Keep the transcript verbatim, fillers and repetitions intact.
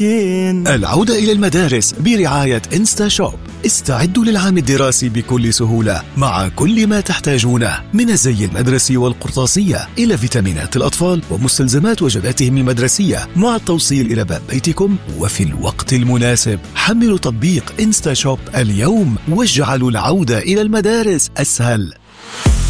مسكين. العودة إلى المدارس برعاية إنستا شوب. استعدوا للعام الدراسي بكل سهولة مع كل ما تحتاجونه من الزي المدرسي والقرطاسية إلى فيتامينات الأطفال ومستلزمات وجباتهم المدرسية مع التوصيل إلى باب بيتكم وفي الوقت المناسب. حملوا تطبيق إنستا شوب اليوم واجعلوا العودة إلى المدارس أسهل.